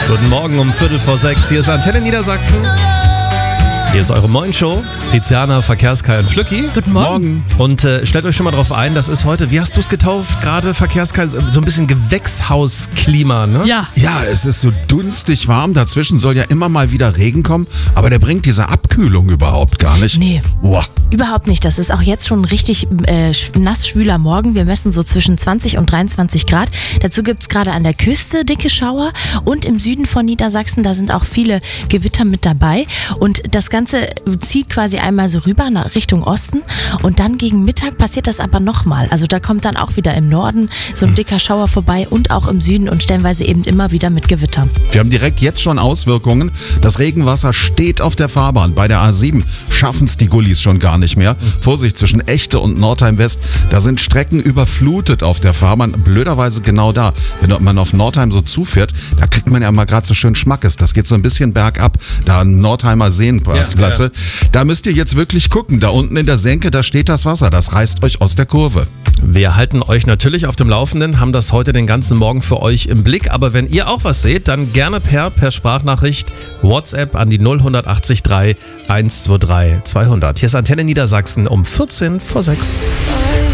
Guten Morgen um 5:45. Hier ist Antenne Niedersachsen. Hier ist eure Moin-Show. Tiziana, Verkehrskai und Flücki. Guten Morgen. Und stellt euch schon mal drauf ein, das ist heute, wie hast du es getauft gerade, Verkehrskai? So ein bisschen Gewächshausklima, ne? Ja. Ja, es ist so dunstig warm. Dazwischen soll ja immer mal wieder Regen kommen. Aber der bringt diese Abkühlung überhaupt gar nicht. Nee. Boah. Überhaupt nicht. Das ist auch jetzt schon ein richtig nass schwüler Morgen. Wir messen so zwischen 20 und 23 Grad. Dazu gibt es gerade an der Küste dicke Schauer. Und im Süden von Niedersachsen, da sind auch viele Gewitter mit dabei. Und das Ganze zieht quasi einmal so rüber nach Richtung Osten. Und dann gegen Mittag passiert das aber nochmal. Also da kommt dann auch wieder im Norden so ein dicker Schauer vorbei und auch im Süden und stellenweise eben immer wieder mit Gewittern. Wir haben direkt jetzt schon Auswirkungen. Das Regenwasser steht auf der Fahrbahn. Bei der A7 schaffen es die Gullis schon gar nicht mehr. Vorsicht, zwischen Echte und Nordheim West, da sind Strecken überflutet auf der Fahrbahn. Blöderweise genau da. Wenn man auf Nordheim so zufährt, da kriegt man ja mal gerade so schön Schmackes. Das geht so ein bisschen bergab, da an Nordheimer Seenplatte. Ja. Da müsst ihr jetzt wirklich gucken. Da unten in der Senke, da steht das Wasser. Das reißt euch aus der Kurve. Wir halten euch natürlich auf dem Laufenden, haben das heute den ganzen Morgen für euch im Blick. Aber wenn ihr auch was seht, dann gerne per Sprachnachricht, WhatsApp an die 0180 3 123 200. Hier ist Antenne Niedersachsen um 14:06.